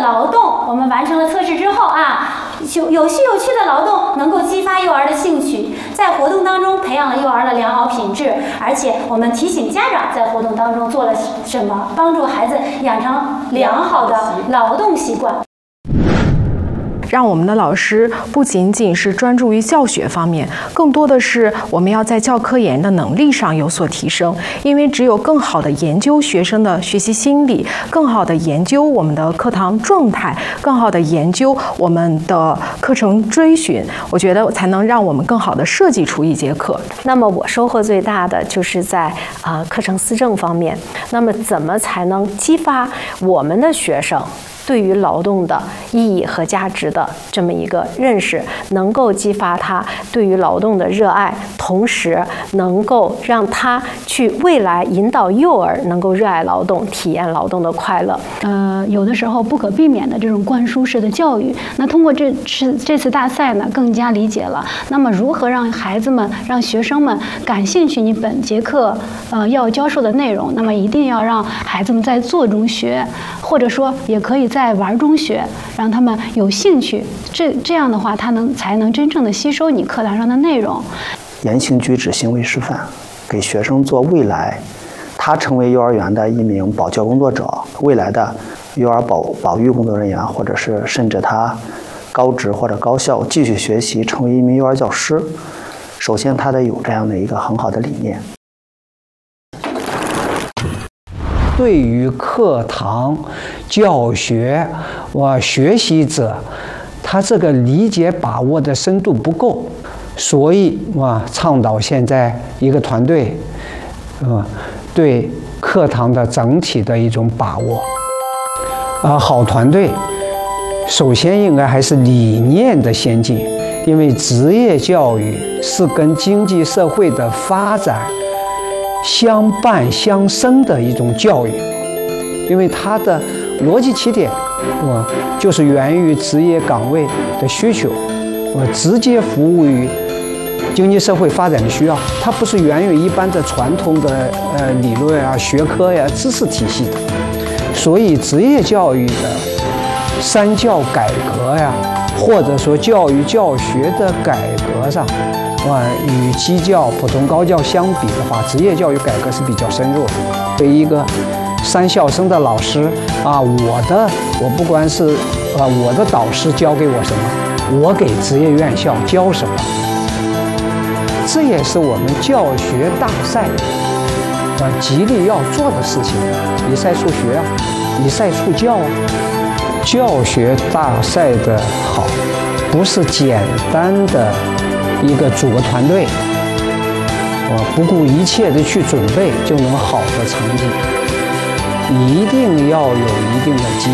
劳动，我们完成了测试之后啊，有趣的劳动能够激发幼儿的兴趣，在活动当中培养了幼儿的良好品质，而且我们提醒家长在活动当中做了什么，帮助孩子养成良好的劳动习惯。 让我们的老师不仅仅是专注于教学方面，更多的是我们要在教科研的能力上有所提升。因为只有更好的研究学生的学习心理，更好的研究我们的课堂状态，更好的研究我们的课程追寻，我觉得才能让我们更好的设计出一节课。 那么我收获最大的就是在课程思政方面。那么怎么才能激发我们的学生对于劳动的意义和价值的这么一个认识，能够激发他对于劳动的热爱，同时能够让他去未来引导幼儿能够热爱劳动，体验劳动的快乐。 有的时候不可避免的这种灌输式的教育，那通过这次大赛呢，更加理解了。那么如何让孩子们、让学生们感兴趣你本节课要教授的内容？那么一定要让孩子们在做中学，或者说也可以在玩中学，让他们有兴趣。这样的话，才能真正的吸收你课堂上的内容。 言行举止行为示范，给学生做未来他成为幼儿园的一名保教工作者，未来的幼儿保育工作人员，或者是甚至他高职或者高校继续学习成为一名幼儿教师，首先他得有这样的一个很好的理念。 对于课堂教学学习者，他这个理解把握的深度不够，所以倡导现在一个团队对课堂的整体的一种把握。好团队首先应该还是理念的先进，因为职业教育是跟经济社会的发展相伴相生的一种教育，因为它的逻辑起点就是源于职业岗位的需求，直接服务于经济社会发展的需要，它不是源于一般的传统的理论啊、学科呀、知识体系的。所以职业教育的三教改革呀，或者说教育教学的改革上与基教、普通高教相比的话，职业教育改革是比较深入的。对一个三校生的老师我不管是我的导师教给我什么，我给职业院校教什么，这也是我们教学大赛极力要做的事情。以赛促学啊，以赛促教啊。教学大赛的好，不是简单的一个组个团队不顾一切的去准备就能好的成绩，一定要有一定的基